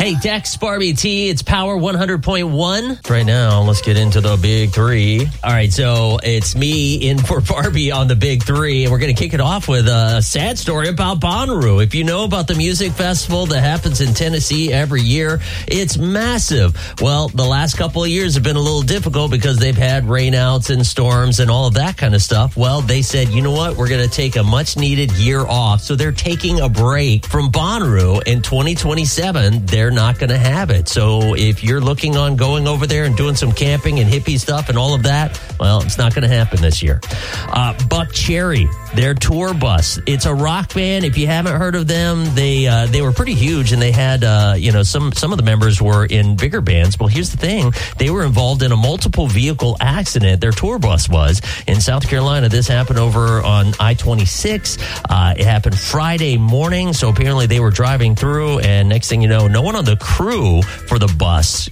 Hey, Dex, Barbie T, it's Power 100.1. Right now, let's get into the Big Three. All right, so it's me in for Barbie on the Big Three, and we're going to kick it off with a sad story about Bonnaroo. If you know about the music festival that happens in Tennessee every year, it's massive. Well, the last couple of years have been a little difficult because they've had rainouts and storms and all of that kind of stuff. Well, they said, you know what, we're going to take a much-needed year off, so they're taking a break from Bonnaroo in 2027. They're not going to have it. So if you're looking on going over there and doing some camping and hippie stuff and all of that, well, it's not going to happen this year. Buck Cherry, their tour bus. It's a rock band. If you haven't heard of them, they were pretty huge, and they had some of the members were in bigger bands. Well, here's the thing: they were involved in a multiple vehicle accident. Their tour bus was in South Carolina. This happened over on I-26. It happened Friday morning. So apparently they were driving through, and next thing you know, no one on the crew for the bus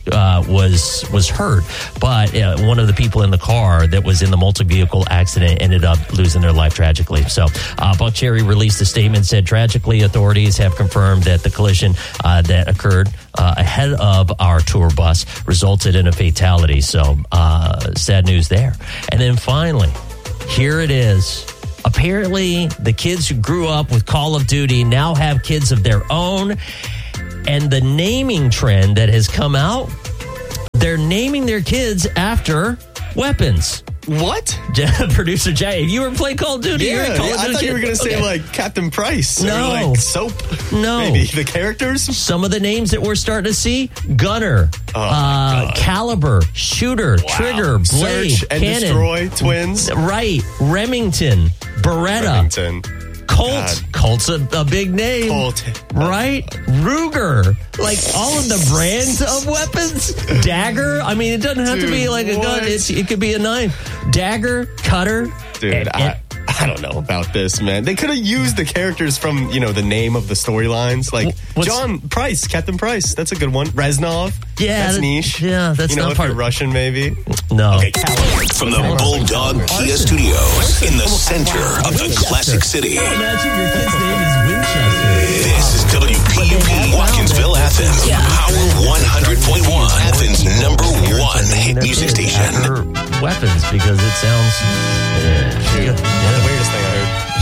was hurt, but one of the people in the car that was in the multi-vehicle accident ended up losing their life tragically. So Buck Cherry released a statement, said, tragically, authorities have confirmed that the collision that occurred ahead of our tour bus resulted in a fatality. So sad news there. And then finally, here it is. Apparently, the kids who grew up with Call of Duty now have kids of their own. And the naming trend that has come out, they're naming their kids after weapons. What? Producer Jay, if you ever play Call of Duty, I thought you were going to say like Captain Price. No. Or like Soap. No. Maybe the characters? Some of the names that we're starting to see: Gunner, Caliber, Shooter, Trigger, Blade, Search and Cannon. Destroy, Twins. Right. Remington, Beretta. Colt. God. Colt's a big name. Colt. Right? Ruger. Like all of the brands of weapons. Dagger. I mean, it doesn't have to be like a gun. It could be a knife. Dagger, cutter. Dude, I don't know about this, man. They could have used the characters from, the name of the storylines. Like John Price, Captain Price. That's a good one. Reznov. Yeah. That's niche. Yeah, that's not if part you're Russian, maybe. No. Okay, from the Bulldog Kia Studios in the center of the classic city. Imagine your kid's name is Winchester. This is WPUP Watkinsville, Athens. Power 100.1, Athens' #1 hit music station. Weapons, because it sounds... The weirdest thing I heard.